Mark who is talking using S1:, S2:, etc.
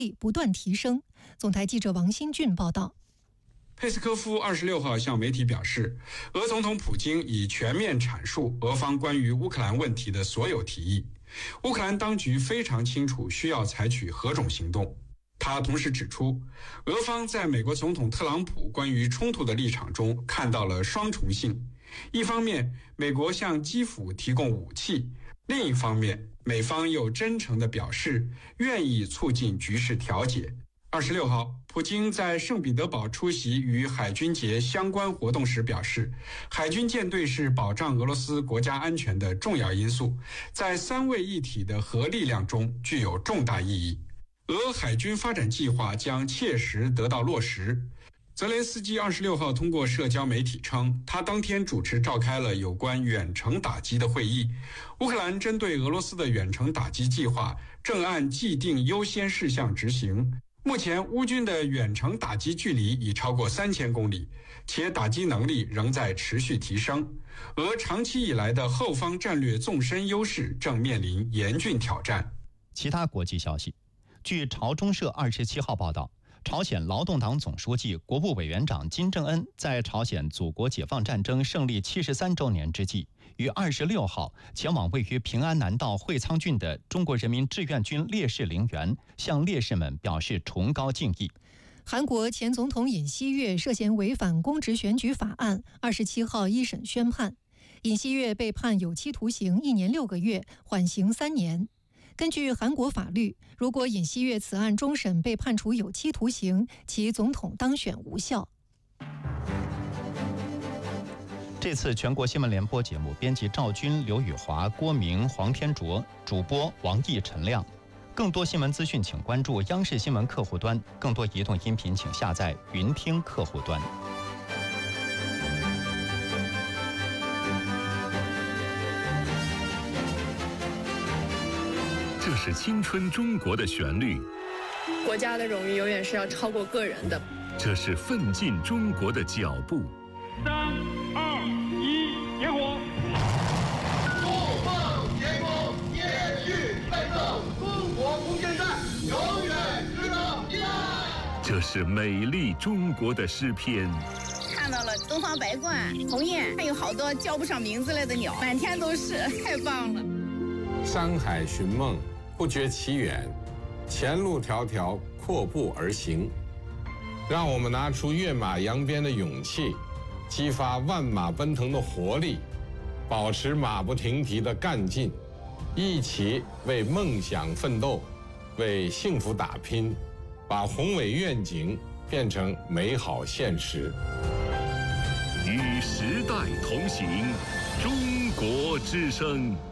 S1: 力不断提升。总台记者王新俊报道。
S2: 佩斯科夫26号向媒体表示，俄总统普京已全面阐述俄方关于乌克兰问题的所有提议。乌克兰当局非常清楚需要采取何种行动。他同时指出，俄方在美国总统特朗普关于冲突的立场中看到了双重性。一方面，美国向基辅提供武器；另一方面，美方又真诚地表示愿意促进局势调解。26号，普京在圣彼得堡出席与海军节相关活动时表示，海军舰队是保障俄罗斯国家安全的重要因素，在三位一体的核力量中具有重大意义。俄海军发展计划将切实得到落实。泽连斯基26号通过社交媒体称，他当天主持召开了有关远程打击的会议。乌克兰针对俄罗斯的远程打击计划正按既定优先事项执行。目前乌军的远程打击距离已超过3000公里，且打击能力仍在持续提升。俄长期以来的后方战略纵深优势正面临严峻挑战。
S3: 其他国际消息，据朝中社27号报道，朝鲜劳动党总书记、国务委员长金正恩在朝鲜祖国解放战争胜利73周年之际，于26号前往位于平安南道会仓郡的中国人民志愿军烈士陵园，向烈士们表示崇高敬意。
S1: 韩国前总统尹锡悦涉嫌违反公职选举法案，27号一审宣判，尹锡悦被判有期徒刑1年6个月，缓刑3年。根据韩国法律，如果尹锡悦此案终审被判处有期徒刑，其总统当选无效。
S3: 这次全国新闻联播节目，编辑赵军、刘宇华、郭明、黄天卓，主播王毅、陈亮。更多新闻资讯，请关注央视新闻客户端；更多移动音频，请下载云听客户端。
S4: 这是青春中国的旋律，
S5: 国家的荣誉永远是要超过个人的。
S4: 这是奋进中国的脚步。
S6: 3、2、1，点火！
S7: 不放前锋，延续奋斗，中国空间站永远值得依赖。
S4: 这是美丽中国的诗篇。
S8: 看到了东方白鹳、鸿雁，还有好多叫不上名字来的鸟，满天都是，太棒了。
S9: 山海寻梦，不觉其远，前路迢迢，阔步而行。让我们拿出跃马扬鞭的勇气，激发万马奔腾的活力，保持马不停蹄的干劲，一起为梦想奋斗，为幸福打拼，把宏伟愿景变成美好现实。
S4: 与时代同行，中国之声。